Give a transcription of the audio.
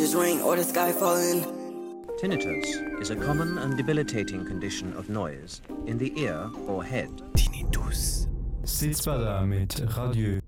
just rain or the sky falling. Tinnitus is a common and debilitating condition of noise in the ear or head. Tinnitus. Sitzbada mit Radio